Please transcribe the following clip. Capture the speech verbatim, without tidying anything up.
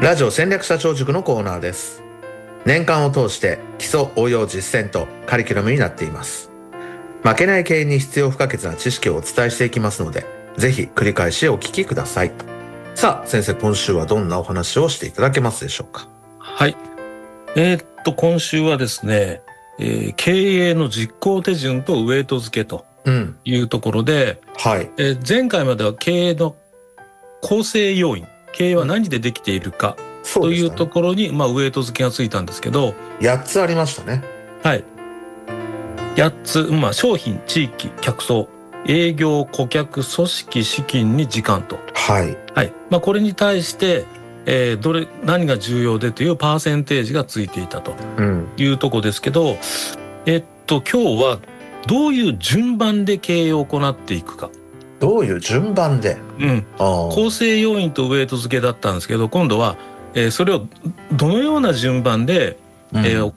ラジオ戦略社長塾のコーナーです。年間を通して基礎応用実践とカリキュラムになっています。負けない経営に必要不可欠な知識をお伝えしていきますので、ぜひ繰り返しお聞きください。さあ先生、今週はどんなお話をしていただけますでしょうか。 はい、えー、っと今週はですね、えー、経営の実行手順とウェイト付けというところで、 うんはいえー、前回までは経営の構成要因、経営は何でできているかというところに、まあ、ウェイト付けがついたんですけど、 やっつありましたね。 はい、やっつ、まあ、商品、地域、客層、営業、顧客、組織、資金に時間と、 はいはい、まあ、これに対して、えー、どれ何が重要でというパーセンテージがついていたというところですけど、うん、えっと今日はどういう順番で経営を行っていくか。 どういう順番で、 うん、構成要因とウェイト付けだったんですけど、今度は、えー、それをどのような順番で、うんえー、